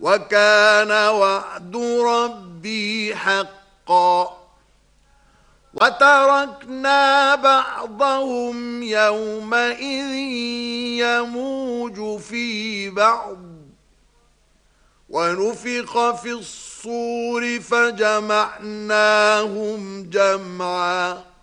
وكان وعد ربي حقا وتركنا بعضهم يومئذ يموج في بعض ونفخ في الصور فجمعناهم جمعا